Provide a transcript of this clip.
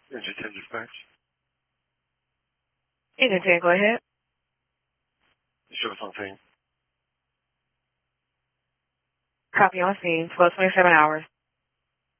Engine 10 dispatch. Engine 10, go ahead. Show us on scene. Copy on scene, 12:27 hours.